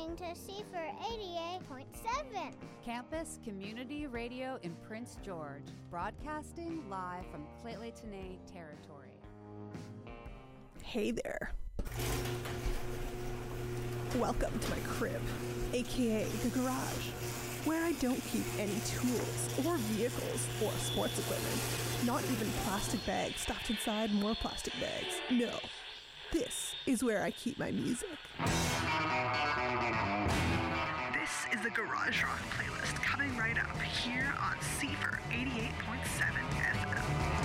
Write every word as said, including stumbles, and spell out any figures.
listening to Seafer eighty-eight point seven. Campus Community Radio in Prince George, broadcasting live from Lheidli territory. Hey there. Welcome to my crib, aka the garage, where I don't keep any tools or vehicles or sports equipment, not even plastic bags stuffed inside more plastic bags. No, this is where I keep my music. This is the Garage Rock playlist coming right up here on Seafer eighty-eight point seven F M.